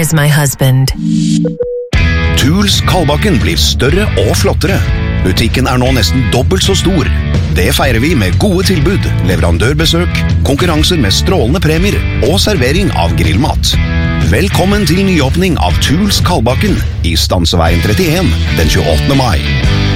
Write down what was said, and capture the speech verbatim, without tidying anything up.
is my husband. Tools Kalbakken blir større og flottere. Butikken er nå nesten dobbelt så stor. Det feirer vi med gode tilbud, leverandørbesøk, konkurranser med strålende premier og servering av grillmat. Velkommen til nyåpning av Tools Kalbakken i Stanseveien trettien den tjueåttende mai.